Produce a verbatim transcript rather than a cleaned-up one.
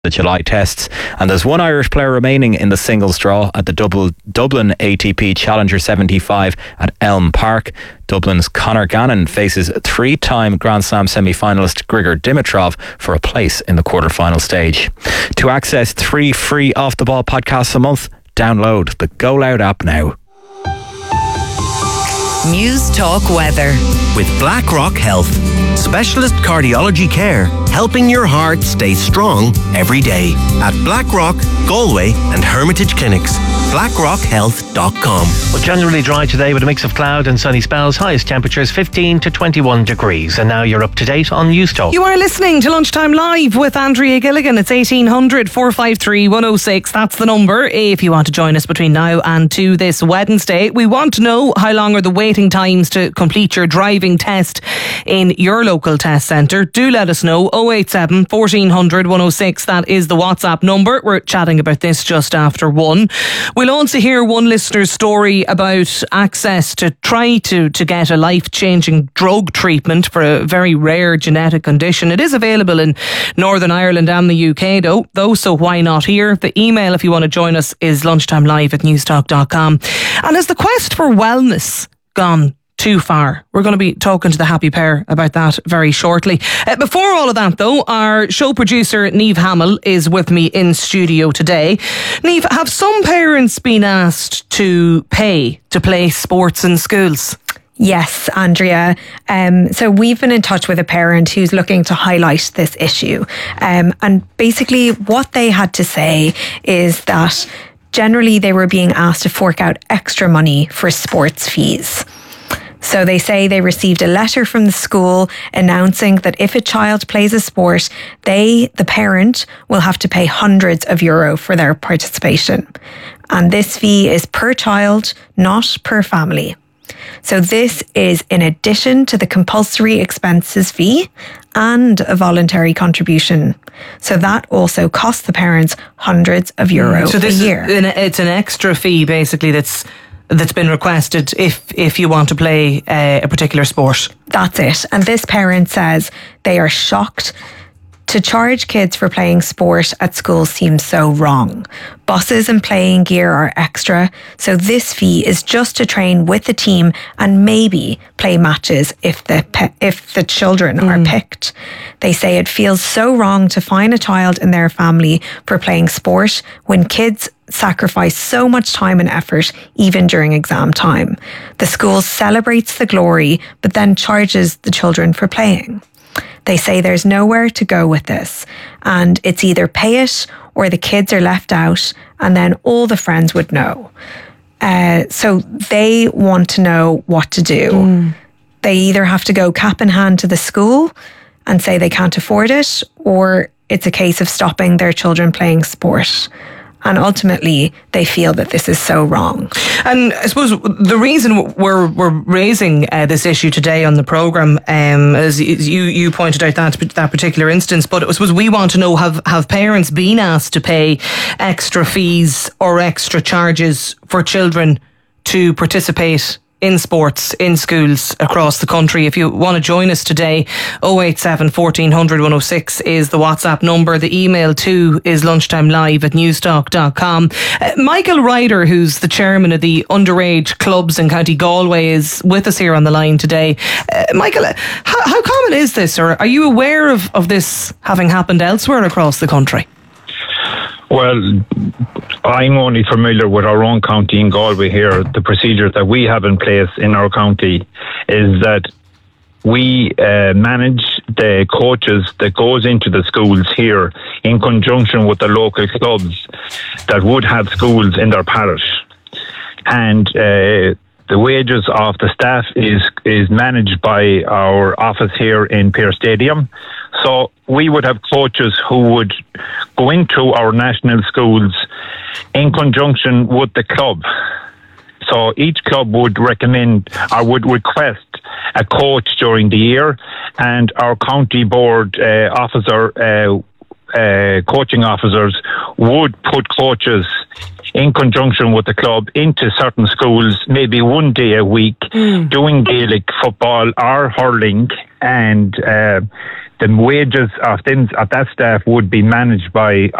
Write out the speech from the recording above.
the July tests, and there's one Irish player remaining in the singles draw at the Double, Dublin A T P Challenger seventy-five at Elm Park. Dublin's Conor Gannon faces three-time Grand Slam semi-finalist Grigor Dimitrov for a place in the quarter-final stage. To access three free off-the-ball podcasts a month, download the Go Loud app now. News Talk Weather with BlackRock Health. Specialist cardiology care, helping your heart stay strong every day. At BlackRock, Galway and Hermitage Clinics. blackrock health dot com. Well, generally dry today with a mix of cloud and sunny spells. Highest temperatures fifteen to twenty-one degrees. And now you're up to date on News Talk. You are listening to Lunchtime Live with Andrea Gilligan. It's eighteen hundred, four five three, one oh six. That's the number if you want to join us between now and two this Wednesday. We want to know how long are the waiting times to complete your driving test in your local test centre. Do let us know. oh eight seven, fourteen hundred, one oh six. That is the WhatsApp number. We're chatting about this just after one. We'll also hear one listener's story about access to try to, to get a life-changing drug treatment for a very rare genetic condition. It is available in Northern Ireland and the U K though, though so why not here? The email if you want to join us is lunchtimelive at newstalk dot com. And has the quest for wellness gone too far? We're going to be talking to the happy pair about that very shortly. Uh, before all of that though, our show producer Niamh Hamill is with me in studio today. Niamh, have some parents been asked to pay to play sports in schools? Yes, Andrea. Um, so we've been in touch with a parent who's looking to highlight this issue. Um, and basically what they had to say is that generally they were being asked to fork out extra money for sports fees. So they say they received a letter from the school announcing that if a child plays a sport, they, the parent, will have to pay hundreds of euro for their participation. And this fee is per child, not per family. So this is in addition to the compulsory expenses fee and a voluntary contribution. So that also costs the parents hundreds of euro so this a year. Is an, it's an extra fee basically that's that's been requested if if you want to play uh, a particular sport. That's it. And this parent says they are shocked. To charge kids for playing sport at school seems so wrong. Buses and playing gear are extra, so this fee is just to train with the team and maybe play matches if the pe- if the children mm. are picked. They say it feels so wrong to fine a child in their family for playing sport when kids sacrifice so much time and effort even during exam time. The school celebrates the glory but then charges the children for playing. They say there's nowhere to go with this and it's either pay it or the kids are left out and then all the friends would know. Uh, so they want to know what to do. Mm. They either have to go cap in hand to the school and say they can't afford it, or it's a case of stopping their children playing sport. And ultimately, they feel that this is so wrong. And I suppose the reason we're we're raising uh, this issue today on the programme, um, as you you pointed out that that particular instance, but I suppose we want to know, have have parents been asked to pay extra fees or extra charges for children to participate in sports in schools across the country? If you want to join us today, oh eight seven, fourteen hundred, one oh six is the WhatsApp number. The email too is lunchtimelive at newstalk dot com. Uh, Michael Ryder, who's the chairman of the underage clubs in County Galway, is with us here on the line today. Uh, Michael, how, how common is this, or are you aware of, of this having happened elsewhere across the country? Well, I'm only familiar with our own county in Galway here. The procedure that we have in place in our county is that we uh, manage the coaches that goes into the schools here in conjunction with the local clubs that would have schools in their parish. And uh, the wages of the staff is is managed by our office here in Pearse Stadium. So we would have coaches who would go into our national schools in conjunction with the club. So each club would recommend or would request a coach during the year, and our county board uh, officer, uh, uh, coaching officers would put coaches in conjunction with the club into certain schools, maybe one day a week, mm. doing Gaelic football or hurling, and uh, the wages of, them, of that staff would be managed by